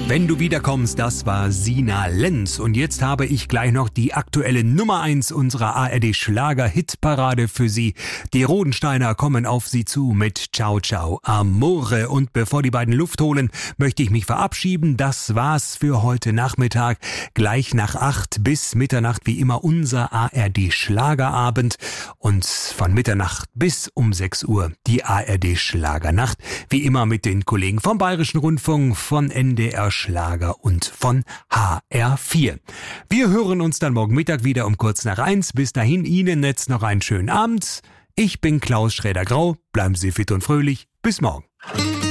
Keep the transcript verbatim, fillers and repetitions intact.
Wenn du wiederkommst, das war Sina Lenz. Und jetzt habe ich gleich noch die aktuelle Nummer eins unserer A R D-Schlager-Hitparade für Sie. Die Rodensteiner kommen auf Sie zu mit Ciao Ciao Amore. Und bevor die beiden Luft holen, möchte ich mich verabschieden. Das war's für heute Nachmittag. Gleich nach acht bis Mitternacht wie immer unser A R D-Schlagerabend. Und von Mitternacht bis um sechs Uhr die A R D-Schlagernacht. Wie immer mit den Kollegen vom Bayerischen Rundfunk, von N D R Schlager und von H R vier. Wir hören uns dann morgen Mittag wieder um kurz nach eins. Bis dahin Ihnen jetzt noch einen schönen Abend. Ich bin Klaus Schräder-Grau. Bleiben Sie fit und fröhlich. Bis morgen.